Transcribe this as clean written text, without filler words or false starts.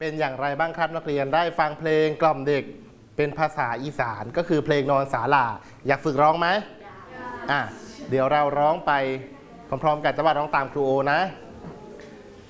เป็นอย่างไรบ้างครับนักเรียนได้ฟังเพลงกล่อมเด็กเป็นภาษาอีสานก็คือเพลงนอนศาลาอยากฝึกร้องไหมเดี๋ยวเราร้องไปพร้อมๆกันจะว่าร้องตามครูโอนะ